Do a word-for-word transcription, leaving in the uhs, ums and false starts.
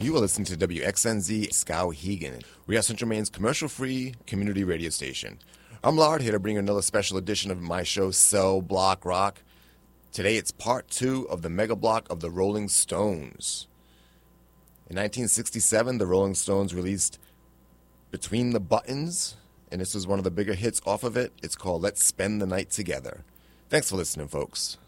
You are listening to W X N Z Skowhegan. We are Central Maine's commercial-free community radio station. I'm Lard, here to bring you another special edition of my show, Cell Block Rock. Today it's part two of the mega block of the Rolling Stones. In nineteen sixty-seven, the Rolling Stones released Between the Buttons, and this was one of the bigger hits off of it. It's called Let's Spend the Night Together. Thanks for listening, folks.